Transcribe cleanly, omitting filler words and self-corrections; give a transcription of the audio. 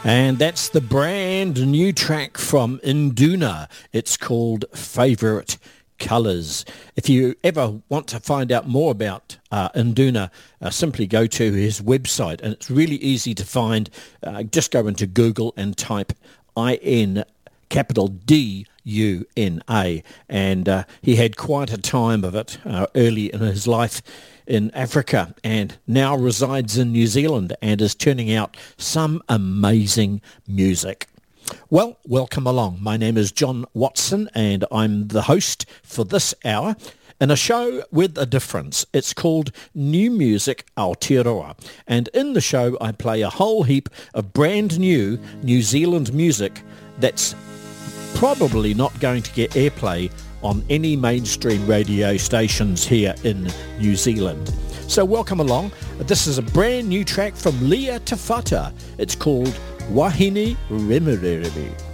And that's the brand new track from Induna. It's called Favourite Colours. If you ever want to find out more about Induna, simply go to his website, and it's really easy to find. Just go into Google and type IN capital DUNA, and he had quite a time of it early in his life in Africa, and now resides in New Zealand and is turning out some amazing music. Well, welcome along. My name is John Watson, and I'm the host for this hour in a show with a difference. It's called New Music Aotearoa, and in the show I play a whole heap of brand new New Zealand music that's probably not going to get airplay on any mainstream radio stations here in New Zealand. So welcome along. This is a brand new track from Lia Te Whata. It's called Wahine Remererebe.